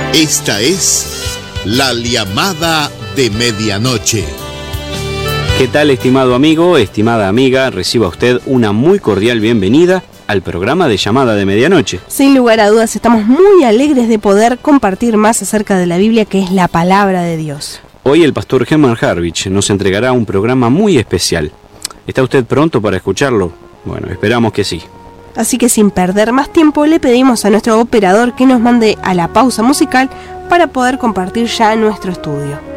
Esta es la llamada de medianoche. ¿Qué tal, estimado amigo, estimada amiga? Reciba usted una muy cordial bienvenida al programa de Llamada de Medianoche. Sin lugar a dudas, estamos muy alegres de poder compartir más acerca de la Biblia, que es la palabra de Dios. Hoy el pastor Herman Harvich nos entregará un programa muy especial. ¿Está usted pronto para escucharlo? Bueno, esperamos que sí. Así que sin perder más tiempo, le pedimos a nuestro operador que nos mande a la pausa musical para poder compartir ya nuestro estudio.